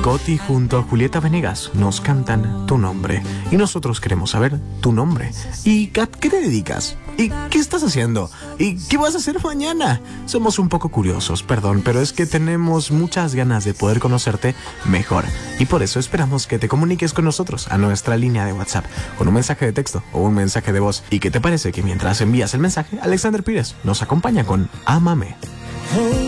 Goti junto a Julieta Venegas nos cantan Tu Nombre. Y nosotros queremos saber tu nombre. ¿Y a qué te dedicas? ¿Y qué estás haciendo? ¿Y qué vas a hacer mañana? Somos un poco curiosos, perdón, pero es que tenemos muchas ganas de poder conocerte mejor. Y por eso esperamos que te comuniques con nosotros a nuestra línea de WhatsApp con un mensaje de texto o un mensaje de voz. ¿Y qué te parece que mientras envías el mensaje, Alexander Pires nos acompaña con Ámame?